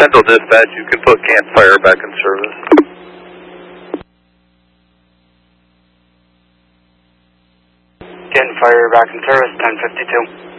Central Dispatch, you can put Campfire back in service. Campfire back in service, 1052.